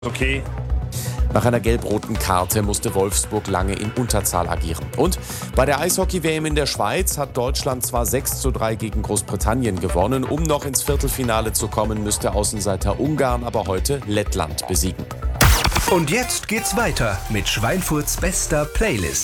Okay. Nach einer gelb-roten Karte musste Wolfsburg lange in Unterzahl agieren. Und bei der Eishockey-WM in der Schweiz hat Deutschland zwar 6:3 gegen Großbritannien gewonnen. Um noch ins Viertelfinale zu kommen, müsste Außenseiter Ungarn aber heute Lettland besiegen. Und jetzt geht's weiter mit Schweinfurts bester Playlist.